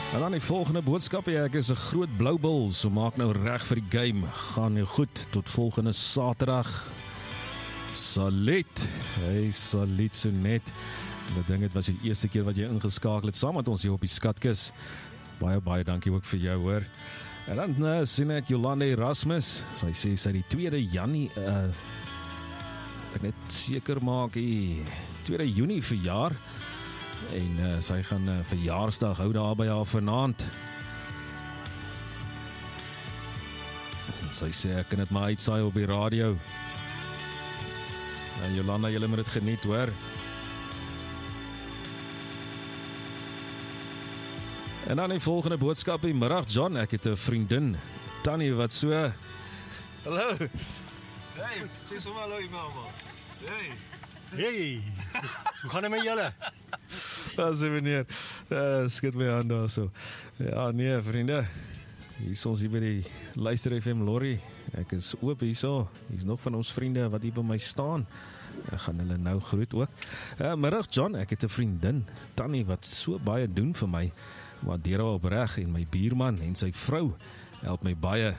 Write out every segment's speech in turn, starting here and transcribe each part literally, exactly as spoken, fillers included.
En dan die volgende boodskap, ek is 'n groot blou bil, so maak nou reg vir die game. Gaan nou goed, tot volgende Saterdag. Salut, hey salut so net. Ek dink dit was die eerste keer wat jy ingeskakel het saam met ons hier op die Skatkis. Baie baie dankie ook vir jou hoor. En dan uh, sien ek Jolande Erasmus, sy sê sy die tweede Janie, uh, ek net seker maak die tweede Junie verjaar. En uh, sy gaan uh, verjaarsdag hou daar by haar vanaand. En sy sê ek kan dit maar uitsaai op die radio. En Jolanda, julle moet dit geniet hoor. En dan die volgende boodskap, die middag John, ek het 'n vriendin, Tannie, wat so... Hallo. Hey, sê sommer hallo mamma. Hey. Hey, hoe gaan dit met julle? Ja, sê meneer, uh, skit my aan daar so. Ja, nee, vriende, hier is ons hier by die Luister F M Lorry. Ek is oop hier so, hier is nog van ons vriende wat hier by my staan. Ek gaan hulle nou groet ook. Uh, middag John, ek het 'n vriendin, Tannie, wat so baie doen vir my, waardeer haar opreg, en my buurman en sy vrou help my baie.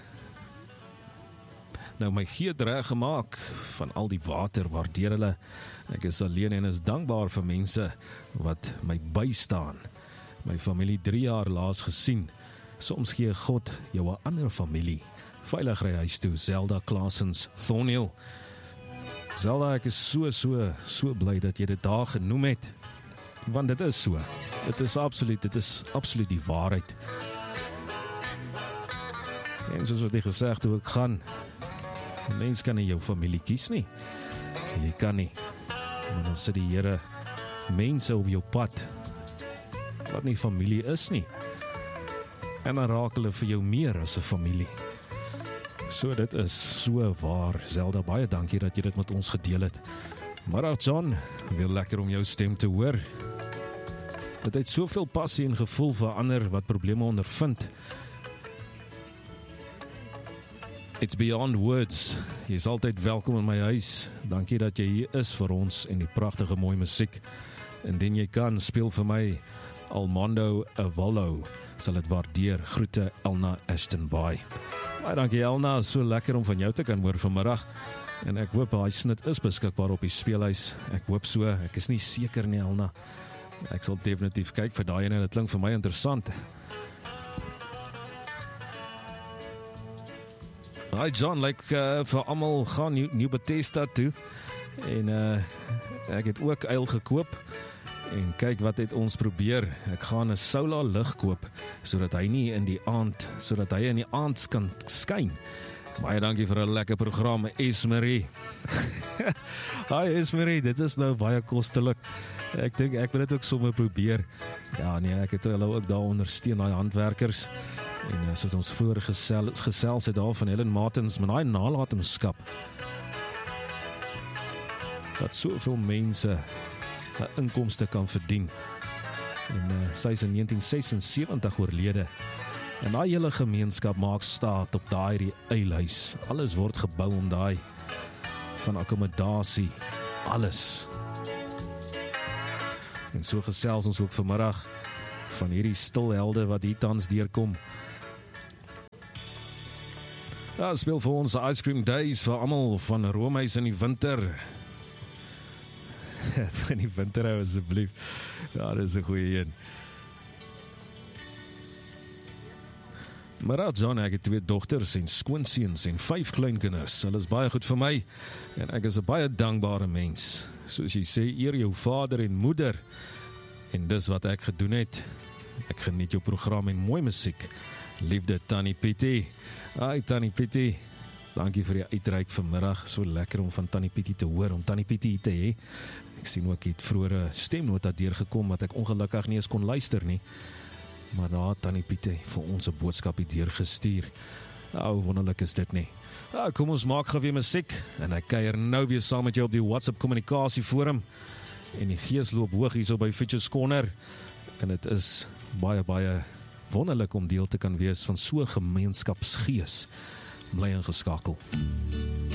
Nou my geet reg gemaak van al die water, waardeer hulle. Ek is alleen en is dankbaar vir mense wat my bystaan. My familie drie jaar laas gesien. Soms gee God jou 'n ander familie. Veilig ry huis toe, Zelda Klaasens, Thornhill. Zelda, ek is so, so, so bly dat jy dit daar genoem het. Want dit is so. Dit is absoluut, dit is absoluut die waarheid. En soos wat jy gesê hoe ek gaan, een mens kan nie jou familie kies nie. Jy kan nie. Maar dan sit die Here mense op jou pad wat nie familie is nie. En dan raak hulle vir jou meer as 'n familie. So dit is so waar. Zelda, baie dankie dat jy dit met ons gedeel het. Maar John, weer lekker om jou stem te hoor. Dit het soveel passie en gevoel vir ander wat probleme ondervind. It's beyond words. Jy is altyd welkom in my huis. Dankie dat jy hier is vir ons en die pragtige mooi musiek. Indien jy kan, speel vir my Armando Avallo. Sal dit waardeer. Groete Elna Ashton-Bay. Baie dankie Elna, so lekker om van jou te kan hoor vanmiddag. En ek hoop hy snit is beskikbaar op die speelhuis. Ek hoop so, ek is nie seker nie Elna. Ek sal definitief kyk vir daai en dit klink vir my interessant. Hi John, like uh, vir almal gaan New, New Bethesda toe en uh, ek het ook uil gekoop en kyk wat het ons probeer. Ek gaan 'n solar lig koop sodat hy nie in die aand, sodat hy in die aand kan skyn. Baie dankie vir 'n lekker program, Esmerie. Hi Esmerie, dit is nou baie kostelik. Ek dink ek wil dit ook sommer probeer. Ja nee, ek het hulle ook daar ondersteun, daai handwerkers. En soos ons vroeër gesel, gesels het daar van Helen Martins, met daai nalatenskap. Dat soveel mense sy inkomste kan verdien. En uh, sy is in negentien sesensewentig oorlede. En daai hele gemeenskap maak staat op daai eilhuis. Alles word gebou om daai van akkommodasie, alles. En so gesels ons ook vanmiddag van hierdie stilhelde wat hier tans deurkom. Ja, speel vir ons Ice Cream Days vir almal van Romeis in die winter. In die winter hou asseblief. Ja, dit is 'n goeie een. Maar John, ek het twee dogters en skoonseuns en vyf kleinkinders. Hulle is baie goed vir my en ek is 'n baie dankbare mens. Soos jy sê, eer jou vader en moeder. En dis wat ek gedoen het. Ek geniet jou program en mooi musiek. Liefde Tannie Pietie. Hi Tannie Pietie. Dankie vir die uitreik vanmiddag. So lekker om van Tannie Pietie te hoor, om Tannie Pietie te hê. Ek sien ook het vroeëre stemnota deurgekom wat ek ongelukkig nie eens kon luister nie. Maar daar het Tannie Pietie vir ons 'n boodskapie deurgestuur. Nou, wonderlik is dit nie. Nou, kom ons maak gou weer musiek en ek kuier nou weer saam met jou op die WhatsApp kommunikasie forum. En die gees loop hoog hier so by Fitchers Corner. En dit is baie baie wonderlik om deel te kan wees van so 'n gemeenskapsgees. Bly ingeskakel.